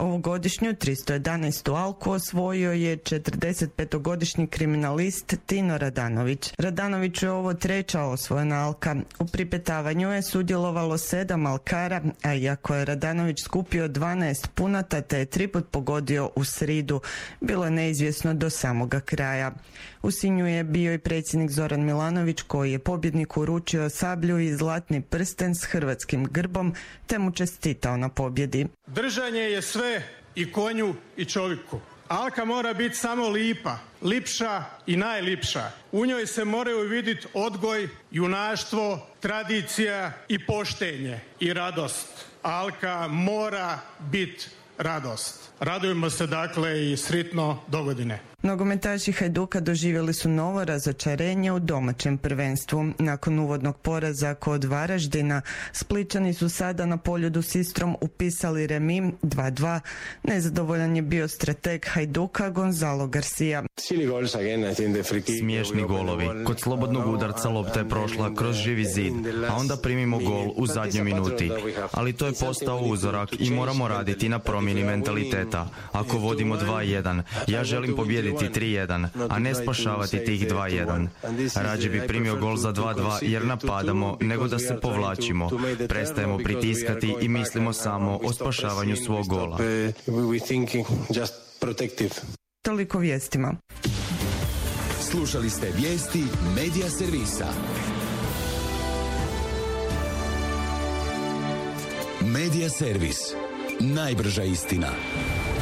Ovogodišnju 311. Alku osvojio je 45-godišnji kriminalist Tino Radanović. Radanoviću je ovo treća osvojena Alka. U pripetavanju je sudjelovalo 7 alkara, a iako je Radanović skupio 12 punata te je 3 put pogodio u sridu, bilo je neizvjesno do samoga kraja. U Sinju je bio i predsjednik Zoran Milanović koji je pobjedniku uručio sablju i zlatni prsten s hrvatskim grbom te mu čestitao na pobjedi. Držanje je sve i konju i čovjeku. Alka mora biti samo lipa, lipša i najlipša. U njoj se moraju vidjeti odgoj, junaštvo, tradicija i poštenje i radost. Alka mora biti radost. Radujemo se dakle i sretno dogodine. Nogometaši Hajduka doživjeli su novo razočarenje u domaćem prvenstvu. Nakon uvodnog poraza kod Varaždina, Splićani su sada na Poljudu s Istrom upisali remi 2:2. Nezadovoljan je bio strateg Hajduka Gonzalo Garcia. Smiješni golovi. Kod slobodnog udarca lopta je prošla kroz živi zid, a onda primimo gol u zadnjoj minuti. Ali to je postao uzorak i moramo raditi na promjeni mentaliteta. Ako vodimo 2:1, ja želim pobijediti 3:1, a ne spašavati tih 2:1. Rađe bi primio gol za 2:2 jer napadamo nego da se povlačimo. Prestajemo pritiskati i mislimo samo o spašavanju svog gola. Toliko vijestima. Slušali ste vijesti Medija servisa. Medija servis. Najbrža istina.